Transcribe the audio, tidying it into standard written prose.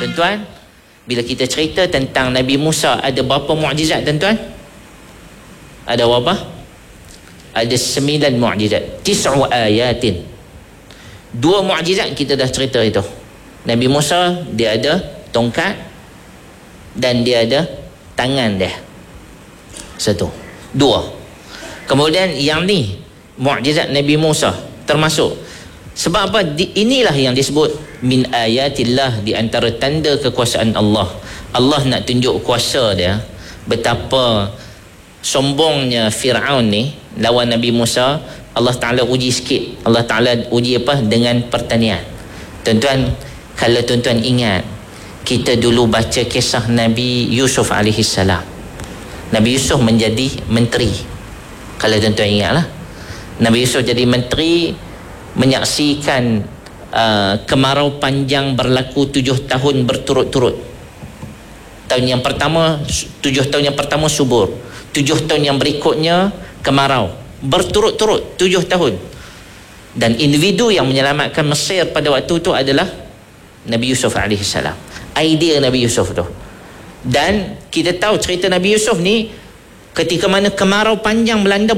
Tuan-tuan, bila kita cerita tentang Nabi Musa, ada berapa mukjizat tuan-tuan? Ada berapa? Ada 9 mukjizat, 9 ayatin. 2 mukjizat kita dah cerita itu. Nabi Musa dia ada tongkat dan dia ada tangan dia. 1, 2. Kemudian yang ni mukjizat Nabi Musa termasuk. Sebab apa? Inilah yang disebut min ayatillah, di antara tanda kekuasaan Allah. Allah nak tunjuk kuasa dia. Betapa sombongnya Fir'aun ni lawan Nabi Musa. Allah Ta'ala uji sikit. Allah Ta'ala uji apa? Dengan pertanian. Tuan-tuan, kalau tuan-tuan ingat, kita dulu baca kisah Nabi Yusuf AS. Nabi Yusuf menjadi menteri. Kalau tuan-tuan ingatlah, Nabi Yusuf jadi menteri, menyaksikan kemarau panjang berlaku 7 tahun berturut-turut. Tahun yang pertama, 7 tahun yang pertama subur, 7 tahun yang berikutnya kemarau berturut-turut 7 tahun. Dan individu yang menyelamatkan Mesir pada waktu itu adalah Nabi Yusuf AS. Idea Nabi Yusuf tu. Dan kita tahu cerita Nabi Yusuf ni, ketika mana kemarau panjang melanda